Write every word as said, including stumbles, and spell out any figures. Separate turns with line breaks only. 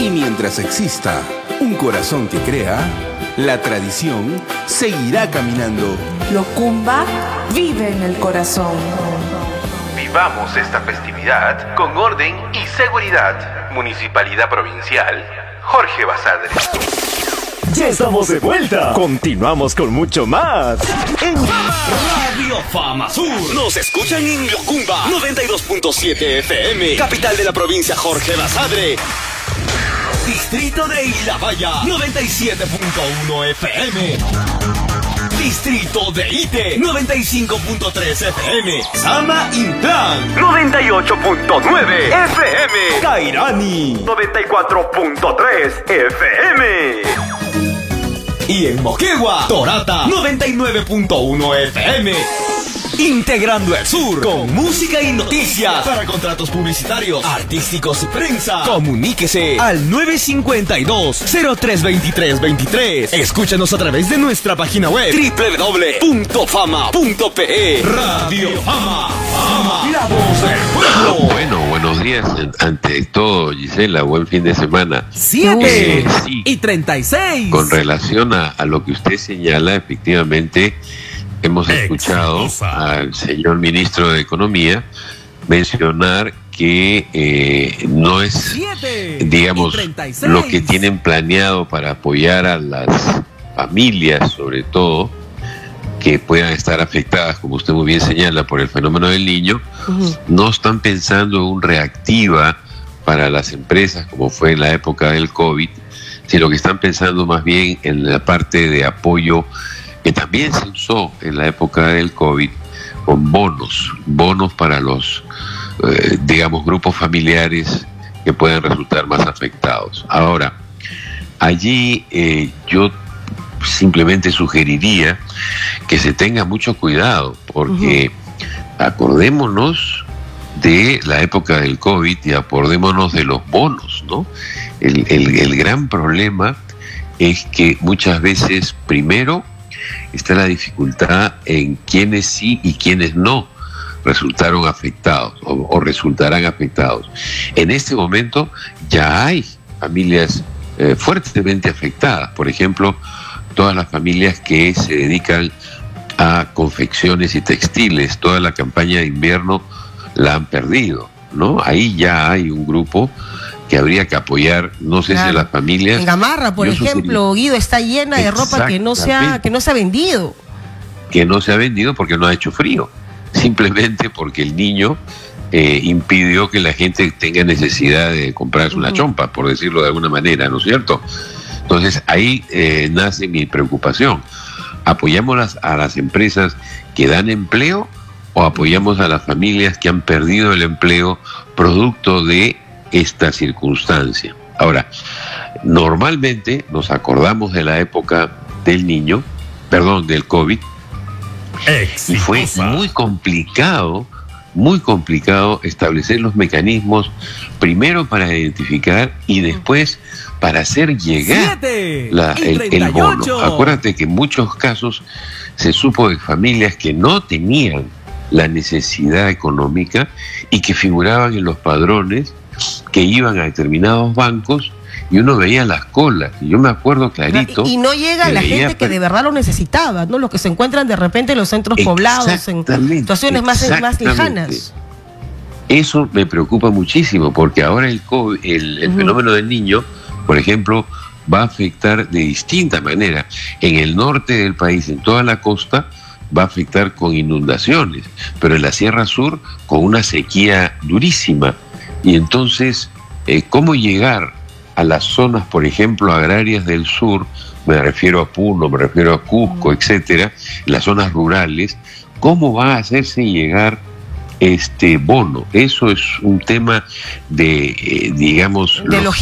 Y mientras exista un corazón que crea, la tradición seguirá caminando.
Locumba vive en el corazón.
Vivamos esta festividad con orden y seguridad. Municipalidad Provincial, Jorge Basadre.
Ya estamos de vuelta. Continuamos con mucho más en
Radio Fama Sur. Nos escuchan en Locumba noventa y dos punto siete F M, capital de la provincia Jorge Basadre. Distrito de Ilabaya noventa y siete punto uno F M. Distrito de Ite noventa y cinco punto tres F M. Sama Inclán noventa y ocho punto nueve F M. Cairani noventa y cuatro punto tres F M. Y en Moquegua, Torata noventa y nueve punto uno F M. Integrando el sur con música y noticias. Para contratos publicitarios, artísticos y prensa, comuníquese al nueve cinco dos, cero tres dos tres dos tres. Escúchanos a través de nuestra página web doble u doble u doble u punto fama punto pe. Radio Fama, Fama, la voz del pueblo.
Bueno, buenos días. Ante todo, Gisela, buen fin de semana.
Siete
eh, sí,
y treinta y seis.
Con relación a, a lo que usted señala, efectivamente, hemos escuchado al señor ministro de Economía mencionar que eh, no es, digamos, lo que tienen planeado para apoyar a las familias, sobre todo, que puedan estar afectadas, como usted muy bien señala, por el fenómeno del niño. Uh-huh. No están pensando en un reactiva para las empresas, como fue en la época del COVID, sino que están pensando más bien en la parte de apoyo que también se usó en la época del COVID, con bonos, bonos para los, eh, digamos, grupos familiares que pueden resultar más afectados. Ahora, allí eh, yo simplemente sugeriría que se tenga mucho cuidado, porque uh-huh. acordémonos de la época del COVID y acordémonos de los bonos, ¿no? El, el, el gran problema es que muchas veces, primero, está la dificultad en quienes sí y quienes no resultaron afectados o, o resultarán afectados. En este momento ya hay familias eh, fuertemente afectadas. Por ejemplo, todas las familias que se dedican a confecciones y textiles, toda la campaña de invierno la han perdido, ¿no? Ahí ya hay un grupo que habría que apoyar, no sé claro. si a las familias.
En Gamarra, por ejemplo, sugerí... Guido, está llena de ropa que no se ha, que no se ha vendido.
Que no se ha vendido porque no ha hecho frío, simplemente porque el niño eh, impidió que la gente tenga necesidad de comprarse uh-huh. una chompa, por decirlo de alguna manera, ¿no es cierto? Entonces ahí eh, nace mi preocupación. ¿Apoyamos las, a las empresas que dan empleo o apoyamos a las familias que han perdido el empleo producto de esta circunstancia? Ahora, normalmente nos acordamos de la época del niño, perdón, del COVID, Exitosa. Y fue muy complicado, muy complicado establecer los mecanismos, primero para identificar y después para hacer llegar la, el, el bono. Acuérdate que en muchos casos se supo de familias que no tenían la necesidad económica y que figuraban en los padrones, que iban a determinados bancos y uno veía las colas. Y yo me acuerdo clarito.
Y, y no llega la gente que de verdad lo necesitaba, ¿no? Los que se encuentran de repente en los centros poblados, en situaciones más, más lejanas.
Eso me preocupa muchísimo, porque ahora el, COVID, el, el uh-huh. fenómeno del niño, por ejemplo, va a afectar de distinta manera. En el norte del país, en toda la costa, va a afectar con inundaciones, pero en la Sierra Sur con una sequía durísima. Y entonces, eh, ¿cómo llegar a las zonas, por ejemplo, agrarias del sur? Me refiero a Puno, me refiero a Cusco, etcétera, las zonas rurales. ¿Cómo va a hacerse llegar este bono? Eso es un tema de, eh, digamos,
de